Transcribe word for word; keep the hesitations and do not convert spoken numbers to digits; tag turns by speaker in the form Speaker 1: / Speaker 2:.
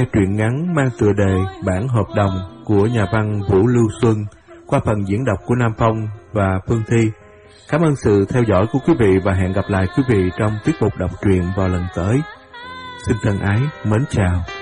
Speaker 1: Truyện ngắn mang tựa đề Bản hợp đồng của nhà văn Vũ Lưu Xuân qua phần diễn đọc của Nam Phong và Phương Thi. Cảm ơn sự theo dõi của quý vị và hẹn gặp lại quý vị trong tiết mục đọc truyện vào lần tới. Xin thân ái, mến chào.